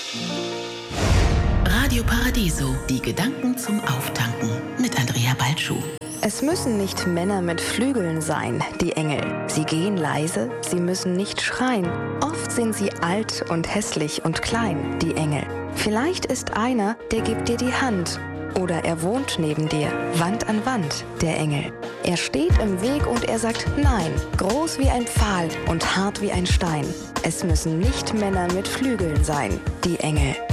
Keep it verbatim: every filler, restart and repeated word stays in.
Radio Paradiso, die Gedanken zum Auftanken mit Andrea Balschuh. Es müssen nicht Männer mit Flügeln sein, die Engel. Sie gehen leise, sie müssen nicht schreien. Oft sind sie alt und hässlich und klein, die Engel. Vielleicht ist einer, der gibt dir die Hand. Oder er wohnt neben dir, Wand an Wand, der Engel. Er steht im Weg und er sagt Nein, groß wie ein Pfahl und hart wie ein Stein. Es müssen nicht Männer mit Flügeln sein, die Engel.